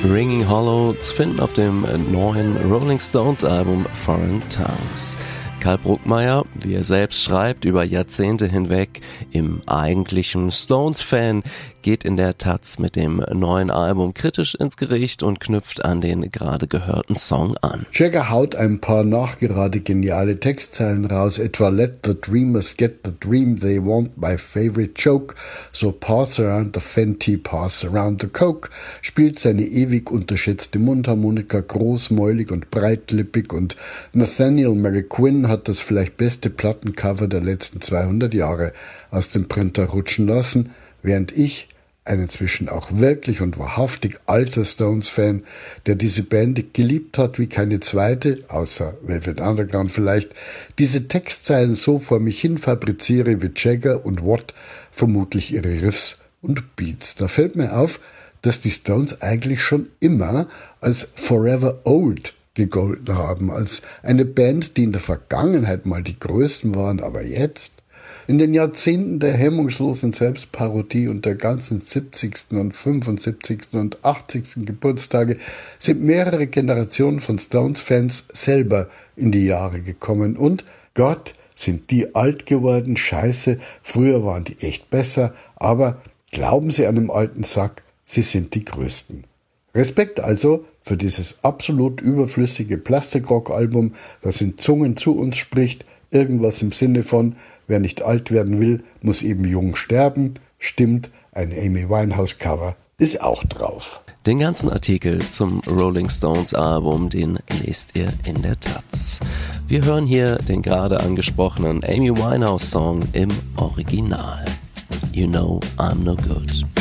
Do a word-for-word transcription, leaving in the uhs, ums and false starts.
Ringing Hollow zu finden auf dem neuen Rolling Stones Album Foreign Tongues. Karl Bruckmeier, wie er selbst schreibt, über Jahrzehnte hinweg im eigentlichen Stones-Fan, geht in der Taz mit dem neuen Album kritisch ins Gericht und knüpft an den gerade gehörten Song an. Jagger haut ein paar nachgerade geniale Textzeilen raus, etwa Let the dreamers get the dream they want, my favorite joke, so pass around the Fenty, pass around the Coke, spielt seine ewig unterschätzte Mundharmonika großmäulig und breitlippig und Nathaniel Mary Quinn hat das vielleicht beste Plattencover der letzten zweihundert Jahre aus dem Printer rutschen lassen, während ich, ein inzwischen auch wirklich und wahrhaftig alter Stones-Fan, der diese Band geliebt hat wie keine zweite, außer Velvet Underground vielleicht, diese Textzeilen so vor mich hin fabriziere wie Jagger und Watt vermutlich ihre Riffs und Beats. Da fällt mir auf, dass die Stones eigentlich schon immer als Forever Old gegolten haben, als eine Band, die in der Vergangenheit mal die größten waren, aber jetzt, in den Jahrzehnten der hemmungslosen Selbstparodie und der ganzen siebzigsten und fünfundsiebzigsten und achtzigsten Geburtstage sind mehrere Generationen von Stones-Fans selber in die Jahre gekommen und Gott, sind die alt geworden, scheiße, früher waren die echt besser, aber glauben Sie an dem alten Sack, sie sind die Größten. Respekt also für dieses absolut überflüssige Plastikrock-Album, das in Zungen zu uns spricht, irgendwas im Sinne von, wer nicht alt werden will, muss eben jung sterben. Stimmt, ein Amy Winehouse-Cover ist auch drauf. Den ganzen Artikel zum Rolling Stones Album, den lest ihr in der Taz. Wir hören hier den gerade angesprochenen Amy Winehouse Song im Original. You know I'm no good.